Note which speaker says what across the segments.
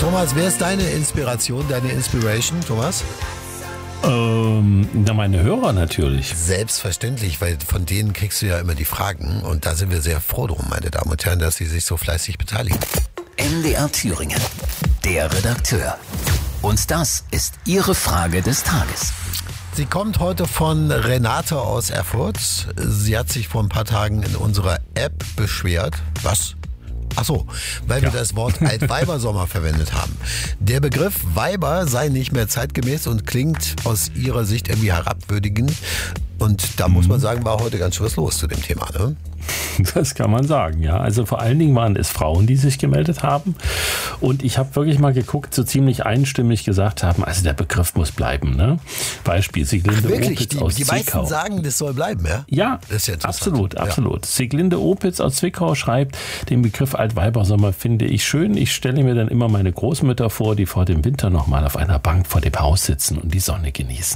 Speaker 1: Thomas, wer ist deine Inspiration, deine Inspiration, Thomas?
Speaker 2: Meine Hörer natürlich.
Speaker 1: Selbstverständlich, weil von denen kriegst du ja immer die Fragen. Und da sind wir sehr froh drum, meine Damen und Herren, dass sie sich so fleißig beteiligen.
Speaker 3: NDR Thüringen, der Redakteur. Und das ist Ihre Frage des Tages.
Speaker 1: Sie kommt heute von Renate aus Erfurt. Sie hat sich vor ein paar Tagen in unserer App beschwert. Was? Ach so, weil wir das Wort Altweibersommer verwendet haben. Der Begriff Weiber sei nicht mehr zeitgemäß und klingt aus ihrer Sicht irgendwie herabwürdigend. Und da muss man sagen, war heute ganz schön was los zu dem Thema, ne?
Speaker 2: Das kann man sagen, ja. Also vor allen Dingen waren es Frauen, die sich gemeldet haben. Und ich habe wirklich mal geguckt, so ziemlich einstimmig gesagt haben, also der Begriff muss bleiben, ne? Beispiel Sieglinde Opitz aus
Speaker 1: die
Speaker 2: Zwickau.
Speaker 1: Die meisten sagen, das soll bleiben, ja?
Speaker 2: Ja,
Speaker 1: das ist ja
Speaker 2: absolut. Sieglinde Opitz aus Zwickau schreibt, den Begriff Altweibersommer finde ich schön. Ich stelle mir dann immer meine Großmütter vor, die vor dem Winter nochmal auf einer Bank vor dem Haus sitzen und die Sonne genießen.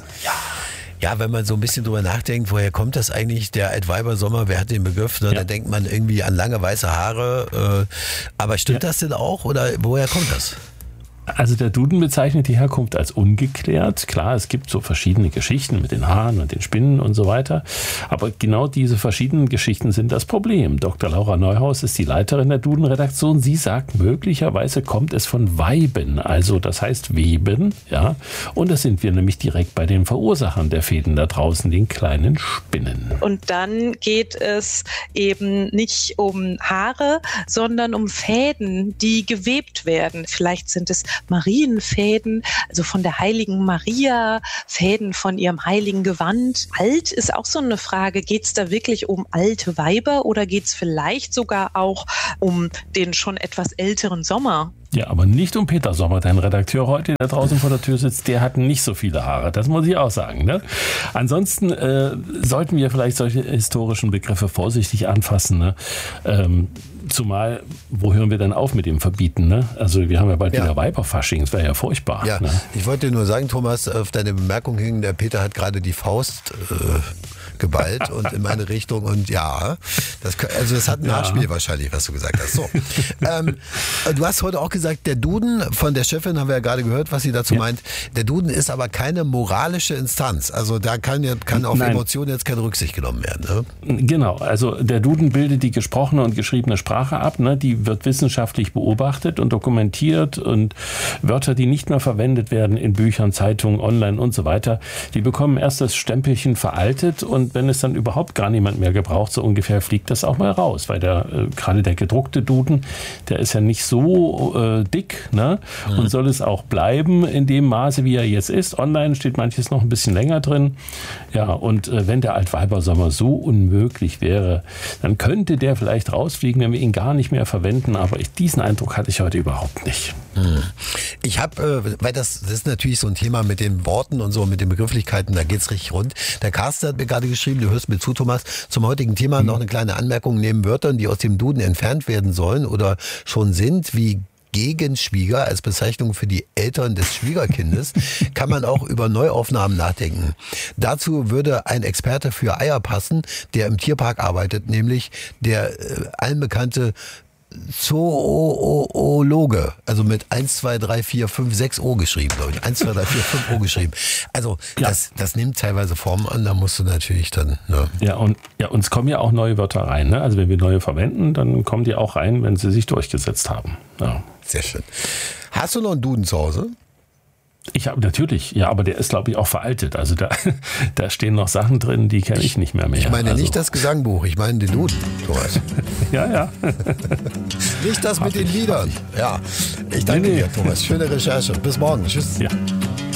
Speaker 1: Ja, wenn man so ein bisschen drüber nachdenkt, woher kommt das eigentlich, der Altweibersommer, wer hat den Begriff? Ne? Da denkt man irgendwie an lange weiße Haare. Aber stimmt das denn auch oder woher kommt das?
Speaker 2: Also der Duden bezeichnet die Herkunft als ungeklärt. Klar, es gibt so verschiedene Geschichten mit den Haaren und den Spinnen und so weiter. Aber genau diese verschiedenen Geschichten sind das Problem. Dr. Laura Neuhaus ist die Leiterin der Duden-Redaktion. Sie sagt, möglicherweise kommt es von Weiben, also das heißt Weben. Ja. Und da sind wir nämlich direkt bei den Verursachern der Fäden da draußen, den kleinen Spinnen.
Speaker 4: Und dann geht es eben nicht um Haare, sondern um Fäden, die gewebt werden. Vielleicht sind es Marienfäden, also von der heiligen Maria, Fäden von ihrem heiligen Gewand. Alt ist auch so eine Frage, geht es da wirklich um alte Weiber oder geht es vielleicht sogar auch um den schon etwas älteren Sommer?
Speaker 2: Ja, aber nicht um Peter Sommer, dein Redakteur heute, der draußen vor der Tür sitzt, der hat nicht so viele Haare, das muss ich auch sagen. Ne? Ansonsten sollten wir vielleicht solche historischen Begriffe vorsichtig anfassen. Ne? Zumal, wo hören wir denn auf mit dem Verbieten? Ne? Also wir haben ja bald wieder Weiberfasching, das wäre ja furchtbar.
Speaker 1: Ja,
Speaker 2: ne?
Speaker 1: Ich wollte nur sagen, Thomas, auf deine Bemerkung hin, der Peter hat gerade die Faust geballt und in meine Richtung und das hat ein Nachspiel wahrscheinlich, was du gesagt hast. So, du hast heute auch gesagt, der Duden von der Chefin, haben wir ja gerade gehört, was sie dazu meint, der Duden ist aber keine moralische Instanz, also da kann auf Emotionen jetzt keine Rücksicht genommen werden. Ne?
Speaker 2: Genau, also der Duden bildet die gesprochene und geschriebene Sprache ab, ne? Die wird wissenschaftlich beobachtet und dokumentiert und Wörter, die nicht mehr verwendet werden in Büchern, Zeitungen, online und so weiter, die bekommen erst das Stempelchen veraltet und wenn es dann überhaupt gar niemand mehr gebraucht, so ungefähr fliegt das auch mal raus, weil gerade der gedruckte Duden, der ist ja nicht so dick, ne? Und soll es auch bleiben in dem Maße, wie er jetzt ist. Online steht manches noch ein bisschen länger drin. Ja, und wenn der Altweibersommer so unmöglich wäre, dann könnte der vielleicht rausfliegen, wenn wir ihn gar nicht mehr verwenden, aber diesen Eindruck hatte ich heute überhaupt nicht.
Speaker 1: Ich habe, weil das ist natürlich so ein Thema mit den Worten und so, mit den Begrifflichkeiten, da geht's richtig rund. Der Carsten hat mir gerade geschrieben, du hörst mir zu, Thomas, zum heutigen Thema noch eine kleine Anmerkung neben Wörtern, die aus dem Duden entfernt werden sollen oder schon sind, wie Gegenschwieger als Bezeichnung für die Eltern des Schwiegerkindes, kann man auch über Neuaufnahmen nachdenken. Dazu würde ein Experte für Eier passen, der im Tierpark arbeitet, nämlich der allen bekannte Zoologe, also mit 1, 2, 3, 4, 5, 6 O geschrieben, glaube ich. 1, 2, 3, 4, 5 O geschrieben. Also das nimmt teilweise Formen an, da musst du natürlich dann... Ne.
Speaker 2: Uns kommen ja auch neue Wörter rein. Ne? Also wenn wir neue verwenden, dann kommen die auch rein, wenn sie sich durchgesetzt haben. Ja.
Speaker 1: Sehr schön. Hast du noch einen Duden zu Hause?
Speaker 2: Ich habe natürlich, ja, aber der ist, glaube ich, auch veraltet. Also da stehen noch Sachen drin, die kenne ich nicht mehr.
Speaker 1: Ich meine nicht das Gesangbuch, ich meine den Duden, Thomas.
Speaker 2: Ja.
Speaker 1: Nicht das mit den Liedern. Ja, ich danke dir, Thomas. Schöne Recherche. Bis morgen. Tschüss.
Speaker 2: Ja.